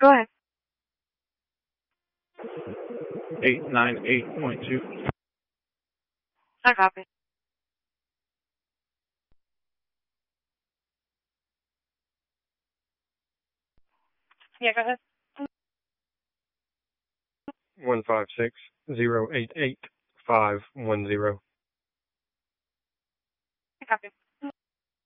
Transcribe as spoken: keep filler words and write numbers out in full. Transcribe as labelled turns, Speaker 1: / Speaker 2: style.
Speaker 1: Go ahead.
Speaker 2: eight nine eight point two.
Speaker 1: I copy. Yeah, go ahead.
Speaker 3: One five six zero eight eight five one zero.
Speaker 1: I copy.